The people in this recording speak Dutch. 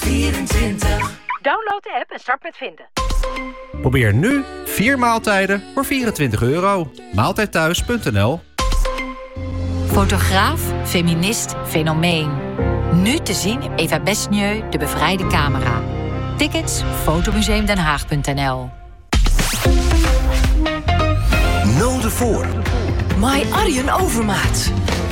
24. Download de app en start met vinden. Probeer nu 4 maaltijden voor €24. Maaltijdthuis.nl. Fotograaf, feminist, fenomeen. Nu te zien in Eva Besnieu, De Bevrijde Camera. Tickets, fotomuseumdenhaag.nl. Noden voor. My Arjen Overmaat.